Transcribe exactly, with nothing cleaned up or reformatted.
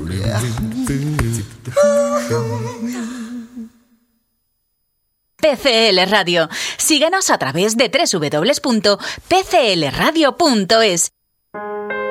P C L Radio. Síguenos a través de doble u doble u doble u punto p c l radio punto es